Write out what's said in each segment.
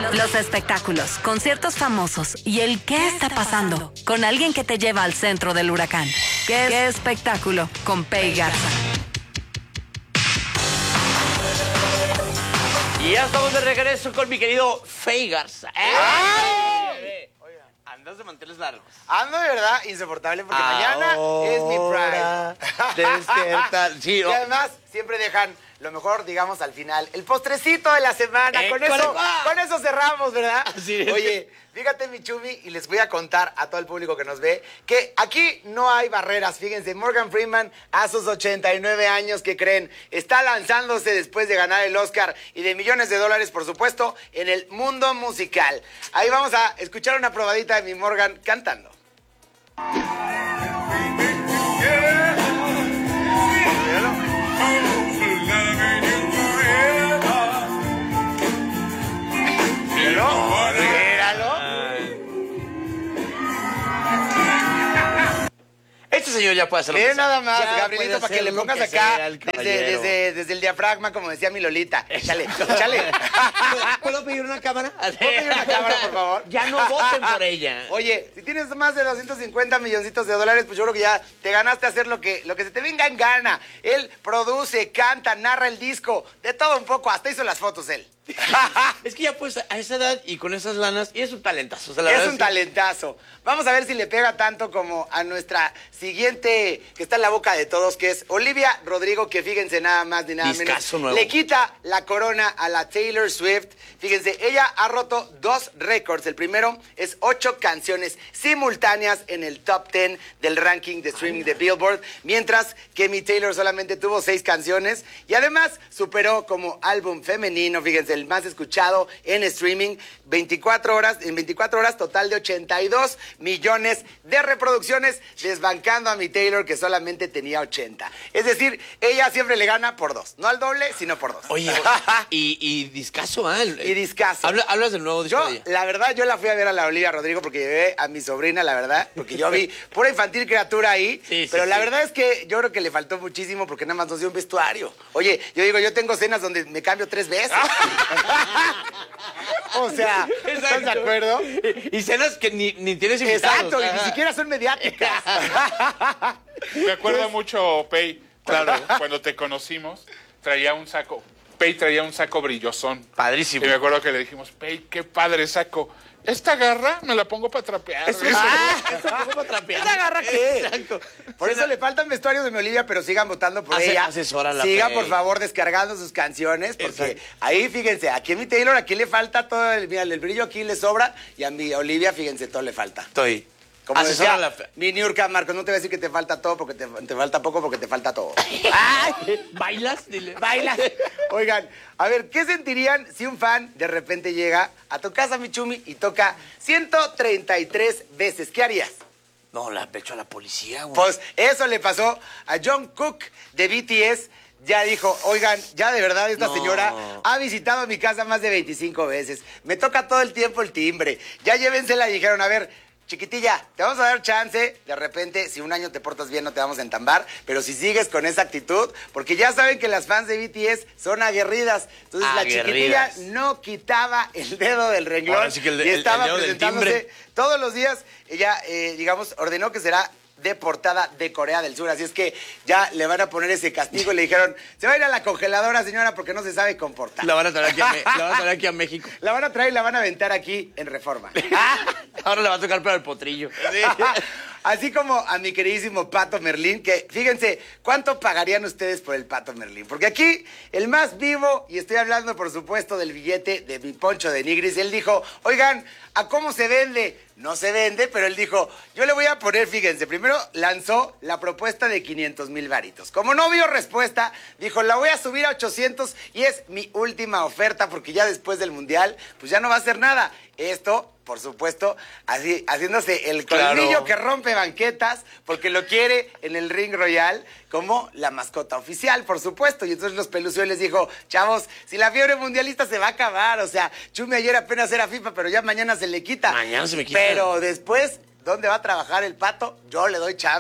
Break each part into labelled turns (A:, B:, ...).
A: Los espectáculos, conciertos famosos y el qué está pasando con alguien que te lleva al centro del huracán. ¿Qué espectáculo? Con Pei Garza.
B: Y ya estamos de regreso con mi querido Pei Garza. Andas de manteles largos.
C: Ando de verdad insoportable porque mañana es mi Pride.
B: Despierta. Sí,
C: Y además siempre dejan lo mejor, digamos, al final. El postrecito de la semana. Con eso cerramos, ¿verdad?
B: Así es.
C: Oye, fíjate, mi Chumi, y les voy a contar a todo el público que nos ve que aquí no hay barreras. Fíjense, Morgan Freeman, a sus 89 años, ¿qué creen? Está lanzándose después de ganar el Oscar y de millones de dólares, por supuesto, en el mundo musical. Ahí vamos a escuchar una probadita de mi Morgan cantando.
B: Este señor ya puede hacer lo que sea.
C: Nada más,
B: Ya
C: Gabrielito,
B: puede
C: para que
B: hacer
C: le
B: lo
C: pongas
B: que
C: acá
B: sea el caballero.
C: desde el diafragma, como decía mi Lolita. Échale, échale.
B: ¿Puedo pedir una cámara?
C: ¿Puedo pedir una cámara, por favor?
B: Ya no voten por ella.
C: Oye, si tienes más de 250 milloncitos de dólares, pues yo creo que ya te ganaste hacer lo que se te venga en gana. Él produce, canta, narra el disco, de todo un poco, hasta hizo las fotos él.
B: Es que ya pues a esa edad y con esas lanas, y es un talentazo. O sea, la
C: Es
B: verdad
C: un talentazo. Vamos a ver si le pega tanto como a nuestra siguiente, que está en la boca de todos, que es Olivia Rodrigo, que fíjense nada más ni nada
B: Discazo
C: menos.
B: nuevo.
C: Le quita la corona a la Taylor Swift. Fíjense, ella ha roto 2 récords. El primero es 8 canciones simultáneas en el top 10 del ranking de streaming de Billboard, mientras que mi Taylor solamente tuvo 6 canciones y además superó como álbum femenino, fíjense, el más escuchado en streaming, en 24 horas, total de 82 millones de reproducciones, desbancando a mi Taylor, que solamente tenía 80. Es decir, ella siempre le gana por 2, no al doble, sino por 2.
B: Oye, y discazo, ¿eh?
C: Y discazo.
B: Hablas del nuevo disco
C: Yo,
B: de ella.
C: la verdad, yo la fui a ver a la Olivia Rodrigo porque llevé a mi sobrina, la verdad, porque yo vi pura infantil criatura ahí,
B: Sí,
C: pero
B: sí,
C: la
B: sí.
C: verdad es que yo creo que le faltó muchísimo porque nada más nos dio un vestuario. Oye, yo digo, yo tengo cenas donde me cambio 3 veces. O sea, ¿estás de acuerdo?
B: Y cenas que ni tienes invitados.
C: Exacto, y ni siquiera son mediáticas.
D: Me acuerda mucho, Pei, cuando te conocimos, traía un saco. Pei traía un saco brillosón.
B: Padrísimo.
D: Y me acuerdo que le dijimos, Pei, qué padre saco. Esta garra me la pongo para trapear.
B: Eso para trapear.
C: ¿Esa garra qué?
B: Exacto.
C: Por eso le faltan vestuarios de mi Olivia, pero sigan votando por ella.
B: Asesórala,
C: Siga,
B: Pei.
C: por favor, descargando sus canciones, porque
B: Exacto.
C: ahí, fíjense, aquí a mi Taylor, aquí le falta todo, mira, el brillo aquí le sobra, y a mi Olivia, fíjense, todo le falta.
B: Estoy.
C: Como decía
B: Asesórala.
C: mi Niurka, Marcos, no te voy a decir que te falta todo, porque te falta poco, porque te falta todo.
B: ¿Bailas? Dile.
C: Baila. Oigan, a ver, ¿qué sentirían si un fan de repente llega a tu casa, mi Chumi, y toca 133 veces? ¿Qué harías?
B: No, la pecho a la policía, güey.
C: Pues eso le pasó a John Cook de BTS. Ya dijo, oigan, ya de verdad esta señora ha visitado mi casa más de 25 veces. Me toca todo el tiempo el timbre. Ya llévensela y dijeron, a ver, chiquitilla, te vamos a dar chance. De repente, si un año te portas bien, no te vamos a entambar. Pero si sigues con esa actitud, porque ya saben que las fans de BTS son aguerridas. Entonces la chiquitilla no quitaba el dedo del renglón.
B: Ahora sí que
C: y estaba
B: el dedo del
C: presentándose
B: timbre.
C: todos los días. Ella, digamos, ordenó que será deportada de Corea del Sur. Así es que ya le van a poner ese castigo y le dijeron, se va a ir a la congeladora, señora, porque no se sabe comportar.
B: La van a traer aquí a México.
C: La van a traer y la van a aventar aquí en Reforma.
B: Ahora le va a tocar para el potrillo.
C: Así como a mi queridísimo Pato Merlín, que fíjense, ¿cuánto pagarían ustedes por el Pato Merlín? Porque aquí, el más vivo, y estoy hablando, por supuesto, del billete de mi Poncho de Nigris, él dijo, oigan, ¿a cómo se vende? No se vende, pero él dijo, yo le voy a poner, fíjense, primero lanzó la propuesta de 500,000 varitos. Como no vio respuesta, dijo, la voy a subir a 800 y es mi última oferta porque ya después del Mundial, pues ya no va a hacer nada. Esto, por supuesto, así, haciéndose el colmillo que rompe banquetas, porque lo quiere en el Ring Royal como la mascota oficial, por supuesto. Y entonces los Pelució les dijo, chavos, si la fiebre mundialista se va a acabar, o sea, Chumi ayer apenas era FIFA, pero ya mañana se le quita.
B: Mañana se me quita.
C: Pero después, ¿dónde va a trabajar el Pato? Yo le doy chamba.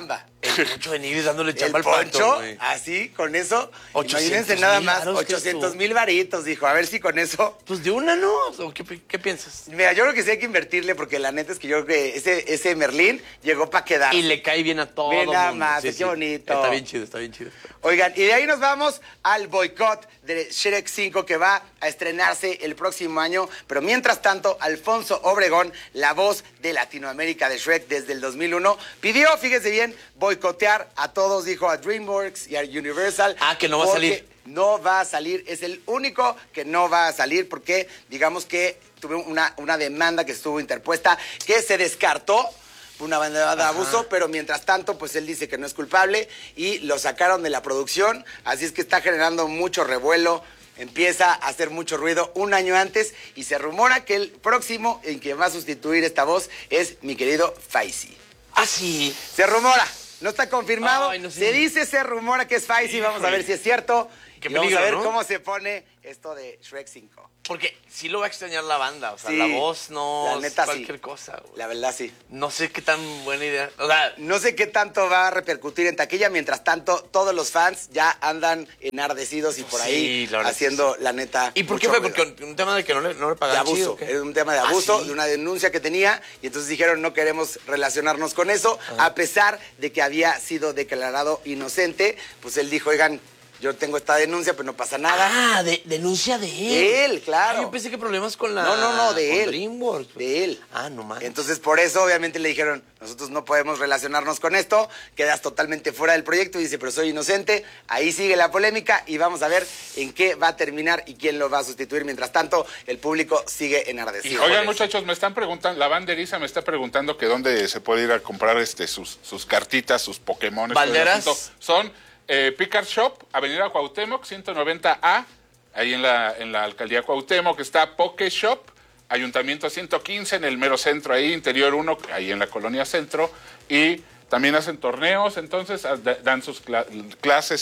E: El Poncho de Nigris dándole
C: El
E: chamba al
C: Poncho,
E: Pato, güey.
C: así, con eso.
E: 800,000
C: Imagínense nada más,
E: varos, ¿qué es
C: 800,000 varitos, dijo. A ver si con eso.
E: Pues de una, ¿no? ¿O qué piensas?
C: Mira, yo creo que sí hay que invertirle porque la neta es que yo creo que ese Merlín llegó para quedar.
E: Y le cae bien a todo
C: Ve nada
E: mundo.
C: más, qué bonito.
E: Está bien chido, está bien chido.
C: Oigan, y de ahí nos vamos al boicot de Shrek 5 que va a estrenarse el próximo año. Pero mientras tanto, Alfonso Obregón, la voz de Latinoamérica de Shrek desde el 2001, pidió, fíjense bien, boicotear a todos, dijo a DreamWorks y a Universal.
E: Ah, que no va a
C: porque
E: salir.
C: No va a salir, es el único que no va a salir porque digamos que tuve una demanda que estuvo interpuesta que se descartó. Una banda de abuso, pero mientras tanto, pues él dice que no es culpable y lo sacaron de la producción, así es que está generando mucho revuelo, empieza a hacer mucho ruido un año antes y se rumora que el próximo en que va a sustituir esta voz es mi querido Faisy.
E: Ah, sí.
C: Se rumora, no está confirmado,
E: Ay, no sé.
C: se dice, se rumora que es Faisy, vamos a ver si es cierto.
E: Qué
C: Y vamos
E: peligro,
C: a ver
E: ¿no?
C: cómo se pone esto de Shrek 5.
E: Porque sí lo va a extrañar la banda. O sea,
C: Sí,
E: la voz no
C: la
E: es
C: neta,
E: cualquier
C: sí.
E: cosa, güey.
C: La verdad sí.
E: No sé qué tan buena idea. O sea,
C: No sé qué tanto va a repercutir en taquilla, mientras tanto todos los fans ya andan enardecidos y por
E: Sí,
C: ahí
E: la verdad
C: haciendo la neta.
E: ¿y por qué
C: mucho
E: fue?
C: ruido.
E: Porque un tema de que no le
C: De
E: pagaban
C: abuso,
E: chido, ¿o qué?
C: era un tema de
E: Ah,
C: abuso,
E: ¿sí?
C: de una denuncia que tenía, y entonces dijeron no queremos relacionarnos con eso, a pesar de que había sido declarado inocente, pues él dijo, oigan, yo tengo esta denuncia, pero no pasa nada.
E: Ah, denuncia de él.
C: De él, claro.
E: Ah, yo pensé que problemas con la...
C: No, de
E: con
C: él.
E: DreamWorks.
C: De él.
E: Ah, no más.
C: Entonces, por eso, obviamente, le dijeron, nosotros no podemos relacionarnos con esto, quedas totalmente fuera del proyecto, y dice, pero soy inocente. Ahí sigue la polémica y vamos a ver en qué va a terminar y quién lo va a sustituir. Mientras tanto, el público sigue enardecido.
D: Oigan, muchachos, me están preguntando, la banderiza me está preguntando que dónde se puede ir a comprar sus cartitas, sus Pokémon.
E: ¿Valderas?
D: Son Picard Shop, Avenida Cuauhtémoc, 190A, ahí en la alcaldía Cuauhtémoc, está Poké Shop, Ayuntamiento 115, en el mero centro, ahí, Interior 1, ahí en la colonia Centro, y también hacen torneos, entonces dan sus clases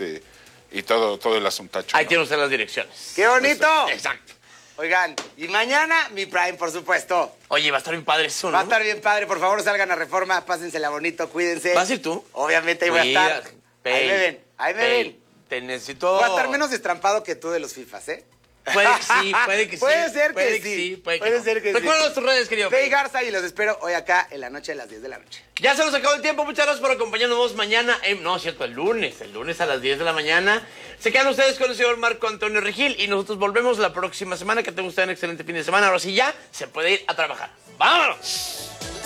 D: y todo el asuntacho.
E: Ahí
D: ¿no?
E: tiene usted las direcciones.
C: ¡Qué bonito!
E: Exacto.
C: Oigan, y mañana mi Prime, por supuesto.
E: Oye, va a estar bien padre eso, ¿no?
C: Va a estar bien padre, por favor, salgan a Reforma, pásensela bonito, cuídense.
E: ¿Vas a ir tú?
C: Obviamente ahí voy a estar. Ahí me ven, ahí me ven.
E: Te necesito...
C: Voy a estar menos destrampado que tú de los FIFAs, ¿eh?
E: Puede que sí, puede que sí.
C: Puede ser que sí.
E: Puede
C: Puede
E: no.
C: ser que sí.
E: Recuerda tus redes, querido.
C: Fey Garza y los espero hoy acá en la noche de las 10 de la noche.
E: Ya se nos acabó el tiempo. Muchas gracias por acompañarnos mañana. No, es cierto, el lunes a las 10 de la mañana. Se quedan ustedes con el señor Marco Antonio Regil y nosotros volvemos la próxima semana. Que tengan ustedes un excelente fin de semana. Ahora sí ya se puede ir a trabajar. ¡Vámonos!